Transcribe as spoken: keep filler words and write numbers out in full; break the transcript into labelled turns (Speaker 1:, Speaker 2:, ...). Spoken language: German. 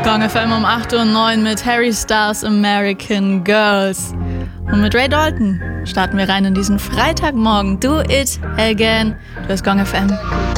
Speaker 1: Gong F M um acht Uhr neun mit Harry Styles American Girls. Und mit Ray Dalton starten wir rein in diesen Freitagmorgen. Do it again. Du hast Gong F M.